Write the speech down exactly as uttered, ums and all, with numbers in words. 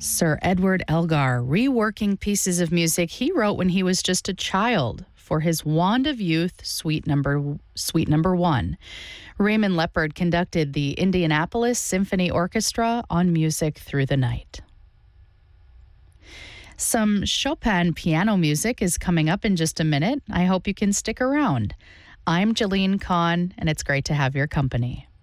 Sir Edward Elgar reworking pieces of music he wrote when he was just a child for his Wand of Youth Suite number Suite number one. Raymond Leppard conducted the Indianapolis Symphony Orchestra on Music Through the Night. Some Chopin piano music is coming up in just a minute. I hope you can stick around. I'm Jalene Kahn, and it's great to have your company.